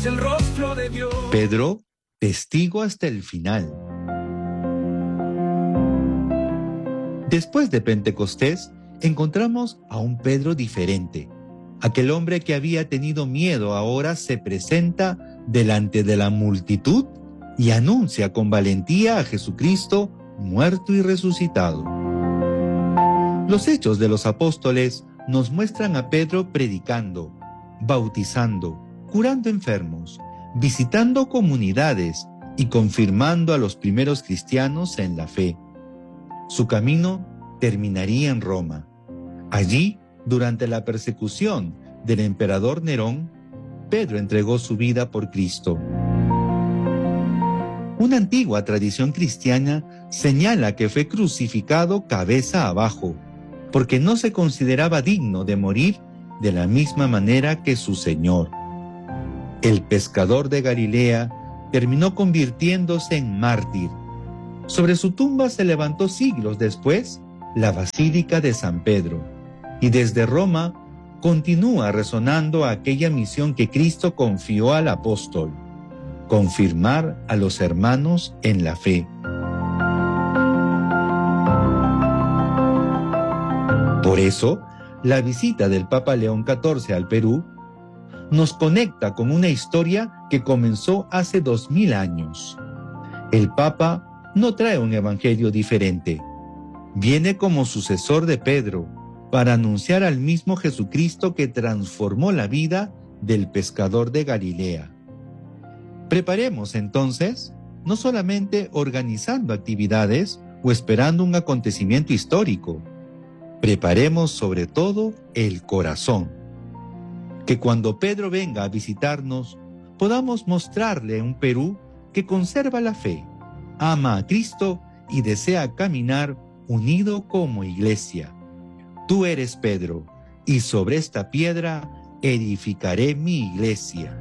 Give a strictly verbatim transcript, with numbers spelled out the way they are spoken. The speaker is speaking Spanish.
es el rostro de Dios. Pedro, testigo hasta el final. Después de Pentecostés, encontramos a un Pedro diferente. Aquel hombre que había tenido miedo ahora se presenta delante de la multitud y anuncia con valentía a Jesucristo muerto y resucitado. Los Hechos de los Apóstoles nos muestran a Pedro predicando, bautizando, curando enfermos, visitando comunidades y confirmando a los primeros cristianos en la fe. Su camino terminaría en Roma. Allí, durante la persecución del emperador Nerón, Pedro entregó su vida por Cristo. Una antigua tradición cristiana señala que fue crucificado cabeza abajo, porque no se consideraba digno de morir de la misma manera que su Señor. El pescador de Galilea terminó convirtiéndose en mártir. Sobre su tumba se levantó siglos después la Basílica de San Pedro, y desde Roma continúa resonando aquella misión que Cristo confió al apóstol: confirmar a los hermanos en la fe. Por eso, la visita del Papa León catorce al Perú nos conecta con una historia que comenzó hace dos mil años. El Papa no trae un evangelio diferente. Viene como sucesor de Pedro para anunciar al mismo Jesucristo que transformó la vida del pescador de Galilea. Preparemos entonces, no solamente organizando actividades o esperando un acontecimiento histórico, preparemos sobre todo el corazón. Que cuando Pedro venga a visitarnos, podamos mostrarle un Perú que conserva la fe, ama a Cristo y desea caminar unido como iglesia. Tú eres Pedro, y sobre esta piedra edificaré mi iglesia.